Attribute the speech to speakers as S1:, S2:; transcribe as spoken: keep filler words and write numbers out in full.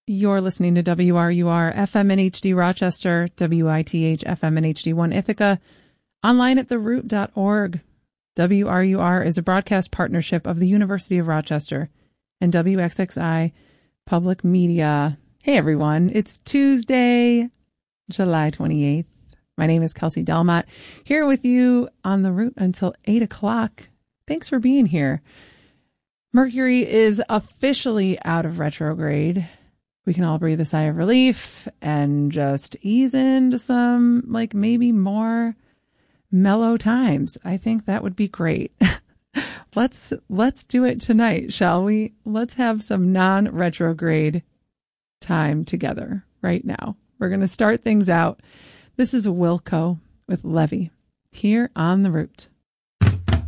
S1: You're listening to W R U R F M and H D Rochester, W I T H F M and H D one Ithaca, online at the root dot org. W R U R is a broadcast partnership of the University of Rochester and W X X I Public Media. Hey everyone, it's Tuesday, July twenty-eighth. My name is Kelsey Delmott, here with you on the route until eight o'clock. Thanks for being here. Mercury is officially out of retrograde. We can all breathe a sigh of relief and just ease into some, like, maybe more mellow times. I think that would be great. let's let's do it tonight, shall we? Let's have some non-retrograde time together right now. We're going to start things out. This is Wilco with Levy here on The Root.